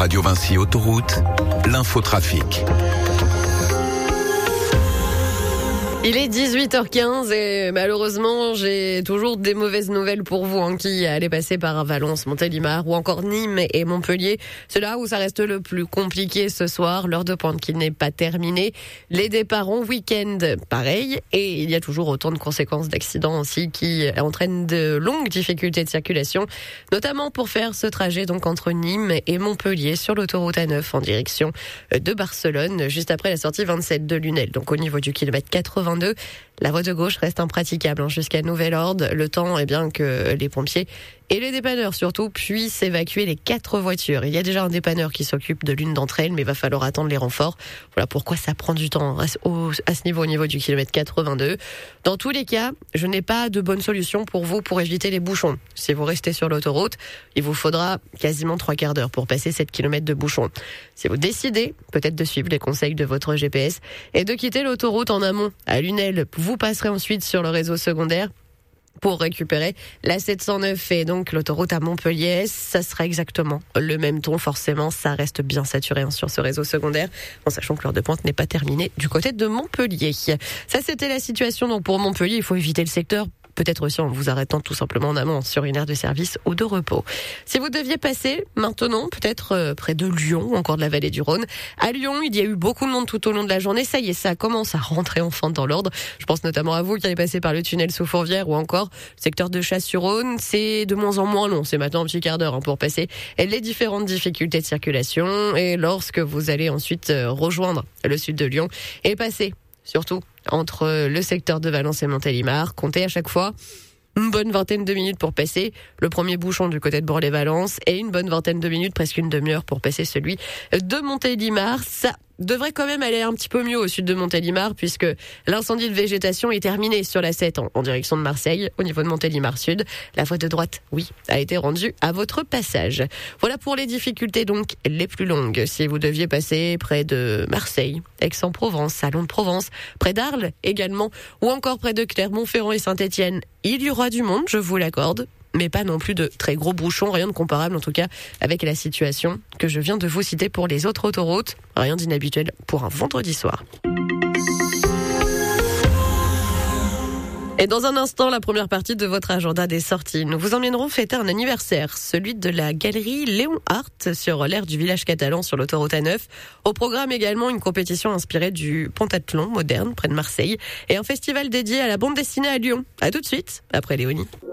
Radio Vinci Autoroute, l'infotrafic. Il est 18h15 et malheureusement, j'ai toujours des mauvaises nouvelles pour vous qui allez passer par Valence, Montélimar ou encore Nîmes et Montpellier. C'est là où ça reste le plus compliqué ce soir, l'heure de pointe qui n'est pas terminée. Les départs en week-end, pareil. Et il y a toujours autant de conséquences d'accidents aussi qui entraînent de longues difficultés de circulation, notamment pour faire ce trajet donc entre Nîmes et Montpellier sur l'autoroute A9 en direction de Barcelone, juste après la sortie 27 de Lunel. Donc au niveau du kilomètre 82, la voie de gauche reste impraticable jusqu'à nouvel ordre. Le temps est bien que les pompiers et les dépanneurs surtout puissent évacuer les 4 voitures. Il y a déjà un dépanneur qui s'occupe de l'une d'entre elles, mais il va falloir attendre les renforts. Voilà pourquoi ça prend du temps à ce niveau, au niveau du kilomètre 82. Dans tous les cas, je n'ai pas de bonne solution pour vous pour éviter les bouchons. Si vous restez sur l'autoroute, il vous faudra quasiment 3 quarts d'heure pour passer 7 km de bouchons. Si vous décidez peut-être de suivre les conseils de votre GPS et de quitter l'autoroute en amont à Lunel, vous passerez ensuite sur le réseau secondaire pour récupérer la 709 et donc l'autoroute à Montpellier. Ça sera exactement le même ton. Forcément, ça reste bien saturé sur ce réseau secondaire, en sachant que l'heure de pointe n'est pas terminée du côté de Montpellier. Ça, c'était la situation donc pour Montpellier. Il faut éviter le secteur. Peut-être aussi en vous arrêtant tout simplement en amont sur une aire de service ou de repos. Si vous deviez passer maintenant, peut-être près de Lyon ou encore de la vallée du Rhône. À Lyon, il y a eu beaucoup de monde tout au long de la journée. Ça y est, ça commence à rentrer enfin dans l'ordre. Je pense notamment à vous qui avez passé par le tunnel sous Fourvière ou encore le secteur de Chasse-sur-Rhône. C'est de moins en moins long. C'est maintenant un petit quart d'heure pour passer les différentes difficultés de circulation. Et lorsque vous allez ensuite rejoindre le sud de Lyon et passer surtout entre le secteur de Valence et Montélimar, comptez à chaque fois une bonne vingtaine de minutes pour passer le premier bouchon du côté de Bourg-les-Valence et une bonne vingtaine de minutes, presque une demi-heure pour passer celui de Montélimar. Ça devrait quand même aller un petit peu mieux au sud de Montélimar puisque l'incendie de végétation est terminé sur la 7 en direction de Marseille au niveau de Montélimar Sud. La voie de droite, oui, a été rendue à votre passage. Voilà pour les difficultés donc les plus longues. Si vous deviez passer près de Marseille, Aix-en-Provence, Salon de Provence, près d'Arles également ou encore près de Clermont-Ferrand et Saint-Étienne, il y aura du monde, je vous l'accorde. Mais pas non plus de très gros bouchons, rien de comparable en tout cas avec la situation que je viens de vous citer pour les autres autoroutes. Rien d'inhabituel pour un vendredi soir. Et dans un instant, la première partie de votre agenda des sorties. Nous vous emmènerons fêter un anniversaire, celui de la galerie Léon Hart sur l'aire du village catalan sur l'autoroute A9. Au programme également une compétition inspirée du pentathlon moderne près de Marseille et un festival dédié à la bande dessinée à Lyon. À tout de suite, après Léonie.